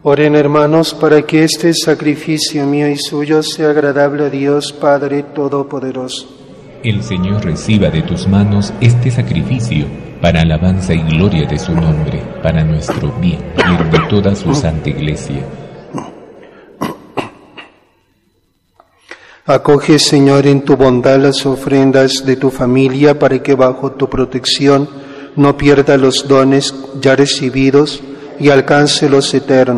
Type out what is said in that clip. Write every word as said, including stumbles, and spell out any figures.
Oren, hermanos, para que este sacrificio mío y suyo sea agradable a Dios Padre Todopoderoso. El Señor reciba de tus manos este sacrificio para alabanza y gloria de su nombre, para nuestro bien y el de toda su santa Iglesia. Acoge, Señor, en tu bondad las ofrendas de tu familia para que bajo tu protección no pierda los dones ya recibidos y alcance los eternos.